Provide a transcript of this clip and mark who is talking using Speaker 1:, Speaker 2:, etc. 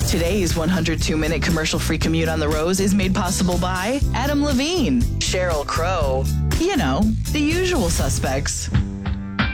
Speaker 1: Today's 102-minute commercial-free commute on the Rose is made possible by Adam Levine, Cheryl Crow, you know, the usual suspects.